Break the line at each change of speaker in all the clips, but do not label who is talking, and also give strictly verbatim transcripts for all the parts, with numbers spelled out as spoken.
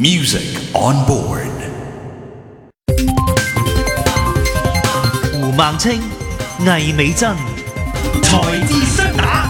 Music on board。
胡孟青、魏美珍，財智雙打。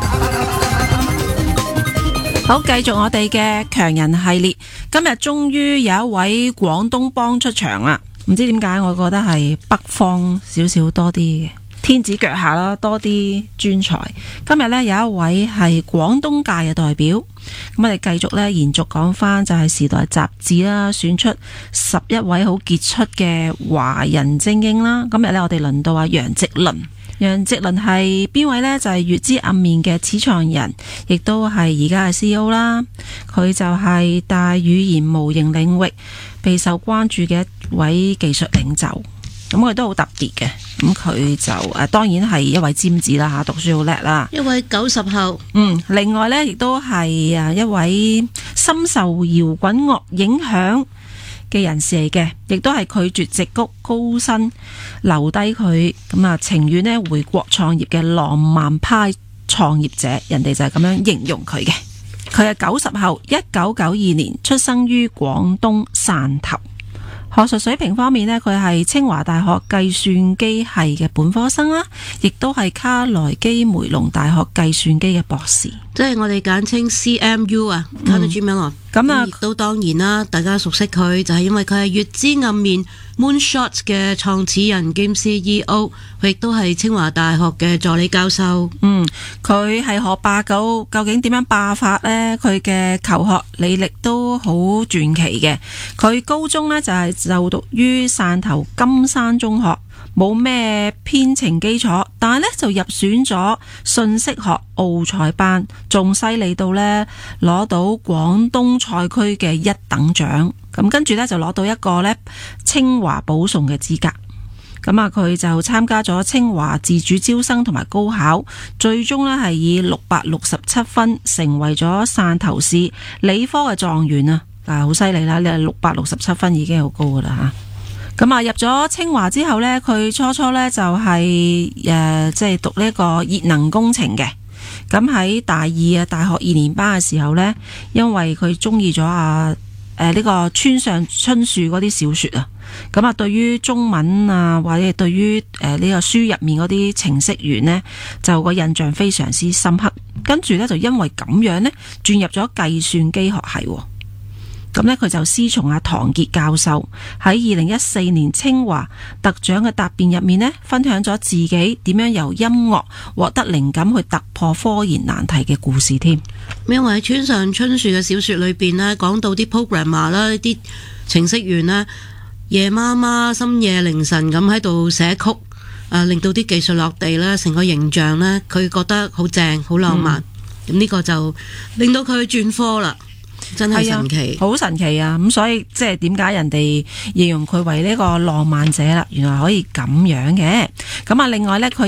好，繼續我哋嘅強人系列。今日終於有一位廣東幫出場啦，唔知點解我覺得係北方少少多啲嘅天子腳下啦，多啲專才。今日呢，有一位係廣東界嘅代表，咁我哋繼續呢，延續講翻就係《時代》雜誌啦，選出十一位好傑出嘅華人精英啦。今日呢，我哋輪到阿楊直麟。楊直麟係邊位呢？就係、是、月之暗面嘅始創人，亦都係而家嘅 C E O 啦。佢就係大語言模型領域備受關注嘅一位技術領袖。咁佢都好特別嘅。咁佢就誒、啊，當然係一位尖子啦吓，讀書好叻啦，
一位九十後。
嗯，另外呢，亦都係啊一位深受搖滾樂影響嘅人士嚟嘅，亦都係拒絕矽谷高薪留低佢，咁啊情願呢回國創業嘅浪漫派創業者，人哋就係咁樣形容佢嘅。佢係九十後，一九九二年出生於廣東汕頭。學術水平方面呢，佢係清華大學計算機系嘅本科生啦，亦都係卡萊基梅隆大學計算機嘅博士，
即係我哋簡稱 C M U 啊 Carnegie Mellon。咁啊，亦都當然啦，大家熟悉佢就係因為佢係月之暗面 Moonshot 嘅創始人兼 C E O， 佢亦都係清華大學嘅助理教授。
嗯，佢係學霸狗，究竟點樣霸法呢？佢嘅求學履歷都好傳奇嘅。佢高中呢就係就讀於汕頭金山中學，冇咩編程基礎，但係呢就入選咗信息學奧賽班，仲犀利到呢攞到廣東賽區嘅一等獎。咁跟住呢就攞到一個呢清華保送嘅資格。咁啊，佢就參加咗清華自主招生同埋高考，最終呢係以六百六十七分成為咗汕頭市理科嘅狀元啊！啊，好犀利啦！你係六百六十七分已經好高噶啦吓。咁啊，入咗清華之後呢，佢初初呢就係誒即係讀呢個熱能工程嘅。咁喺大二啊，大學二年班嘅時候呢，因為佢中意咗啊誒呢個村上春樹嗰啲小說啊，咁啊對於中文啊或者對於誒呢個書入面嗰啲程式員呢，就個印象非常之深刻。跟住呢，就因為咁樣呢，轉入咗計算機學系。咁呢，佢就師從阿唐傑教授喺二零一四年清華特獎嘅答辯入面呢，分享咗自己點樣由音樂獲得靈感去突破科研難題嘅故事添。
因為喺村上春樹嘅小說裏邊呢，講到啲 programmer 啦，啲程式員呢，夜媽媽深夜凌晨咁喺度寫曲，啊令到啲技術落地啦，成個形象呢，佢覺得好正好浪漫。咁呢、嗯、個就令到佢轉科啦。真係神奇，
好神奇啊！咁所以即係點解人哋形容佢為呢個浪漫者啦？原來可以咁樣嘅。咁啊，另外呢，佢